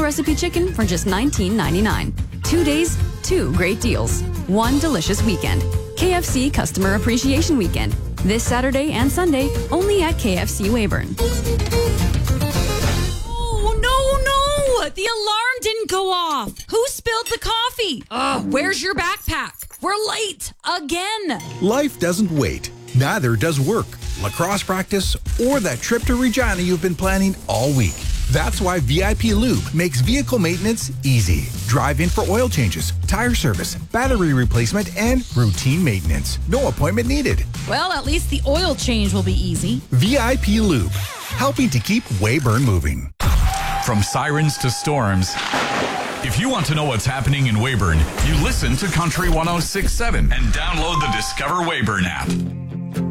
recipe chicken for just $19.99. 2 days, 2 great deals. 1 delicious weekend. KFC Customer Appreciation Weekend. This Saturday and Sunday, only at KFC Weyburn. Oh, no! The alarm didn't go off. Who spilled the coffee? Where's your backpack? We're late again. Life doesn't wait. Neither does work, lacrosse practice, or that trip to Regina you've been planning all week. That's why VIP Lube makes vehicle maintenance easy. Drive in for oil changes, tire service, battery replacement, and routine maintenance. No appointment needed. Well, at least the oil change will be easy. VIP Lube, helping to keep Weyburn moving. From sirens to storms, if you want to know what's happening in Weyburn, you listen to Country 106.7 and download the Discover Weyburn app.